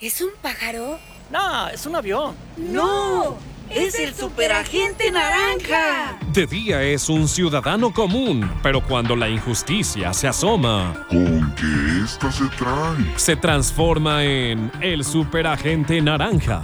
¿Es un pájaro? No, es un avión. ¡No! ¡Es el superagente naranja! De día es un ciudadano común, pero cuando la injusticia se asoma, ¿Con qué esta se trae? se transforma en el superagente naranja.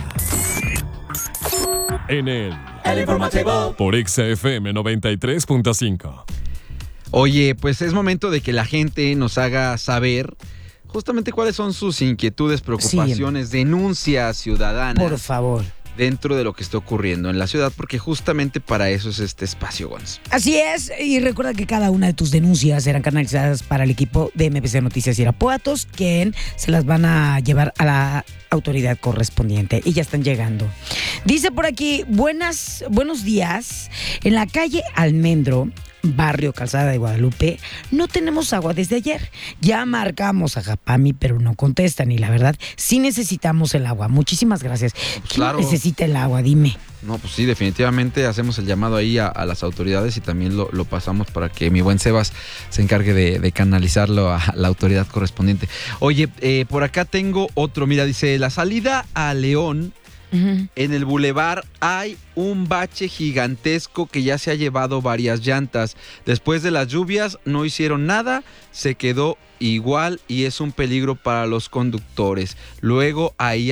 En el Informativo por XFM 93.5. Oye, pues es momento de que la gente nos haga saber justamente cuáles son sus inquietudes, preocupaciones, denuncias ciudadanas. Por favor. Dentro de lo que está ocurriendo en la ciudad, porque justamente para eso es este espacio, Gonz. Así es, y recuerda que cada una de tus denuncias serán canalizadas para el equipo de MBC Noticias Irapuatos, quien se las van a llevar a la autoridad correspondiente, y ya están llegando. Dice por aquí, buenos días. En la calle Almendro, barrio Calzada de Guadalupe, no tenemos agua desde ayer. Ya marcamos a Japami, pero no contestan, y la verdad, sí necesitamos el agua. Muchísimas gracias. ¿Quién claro. necesita el agua? Dime. No, pues sí, definitivamente hacemos el llamado ahí a las autoridades y también lo pasamos para que mi buen Sebas se encargue de canalizarlo a la autoridad correspondiente. Oye, por acá tengo otro, mira, dice, la salida a León. En el bulevar hay un bache gigantesco que ya se ha llevado varias llantas. Después de las lluvias no hicieron nada, se quedó igual y es un peligro para los conductores. Luego ahí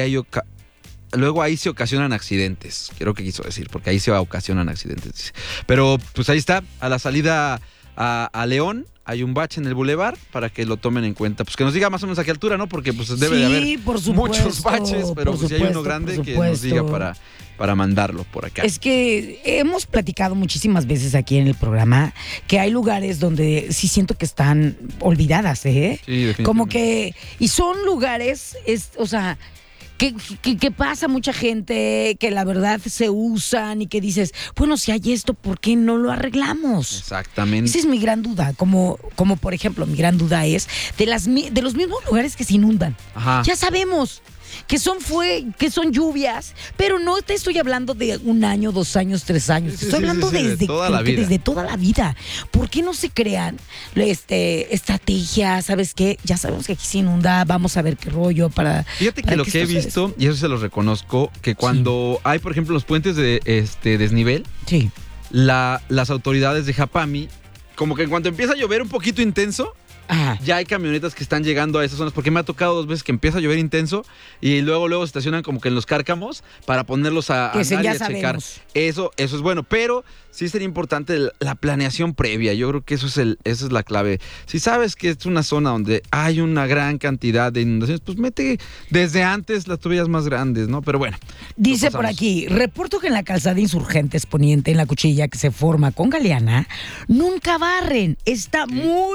se ocasionan accidentes. Creo que quiso decir, porque ahí se ocasionan accidentes. Pero pues ahí está, a la salida a León. Hay un bache en el bulevar para que lo tomen en cuenta. Pues que nos diga más o menos a qué altura, ¿no? Porque pues debe de haber muchos baches, pero pues, si hay uno grande que nos diga para mandarlo por acá. Es que hemos platicado muchísimas veces aquí en el programa que hay lugares donde sí siento que están olvidadas, ¿eh? Sí, definitivamente. Como que, y son lugares, o sea, que pasa mucha gente, que la verdad se usan y que dices, bueno, si hay esto, ¿por qué no lo arreglamos? Exactamente. Esa es mi gran duda, como por ejemplo, mi gran duda es de los mismos lugares que se inundan. Ajá. Ya sabemos que son lluvias, pero no te estoy hablando de 1 año, 2 años, 3 años. Sí, Te estoy hablando desde toda la vida. desde toda la vida. ¿Por qué no se crean estrategias? ¿Sabes qué? Ya sabemos que aquí se inunda, vamos a ver qué rollo para... Fíjate que lo que he visto, y eso se los reconozco, que cuando hay, por ejemplo, los puentes de desnivel, sí, las autoridades de Japami, como que en cuanto empieza a llover un poquito intenso, ajá, ya hay camionetas que están llegando a esas zonas, porque me ha tocado 2 veces que empieza a llover intenso y luego se estacionan como que en los cárcamos para ponerlos a que andar y ya a checar. sabemos. Eso es bueno, pero sí sería importante la planeación previa. Yo creo que esa es la clave. Si sabes que es una zona donde hay una gran cantidad de inundaciones, pues mete desde antes las tuberías más grandes, ¿no? Pero bueno. Dice por aquí, reporto que en la calzada Insurgentes Poniente, en la cuchilla que se forma con Galeana, nunca barren. Está muy